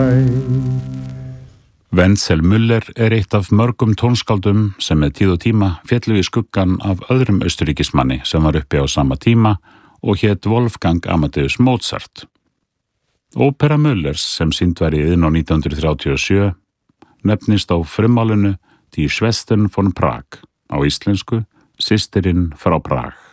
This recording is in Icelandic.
Wenzel Müller eitt af mörgum tónskáldum sem með tíð og tíma féllu í skuggan af öðrum austurríkismanni sem var uppi á sama tíma og hét Wolfgang Amadeus Mozart. Ópera Müllers sem sýnd var í Iðnó 1937 nefnist á frummálinu Die Schwestern von Prag, á íslensku Systirinn frá Prag.